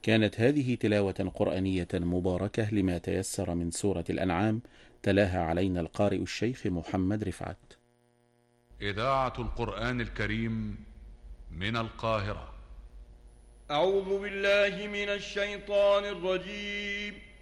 كانت هذه تلاوة قرآنية مباركة لما تيسر من سورة الأنعام، تلاها علينا القارئ الشيخ محمد رفعت. إذاعة القرآن الكريم من القاهرة. أعوذ بالله من الشيطان الرجيم.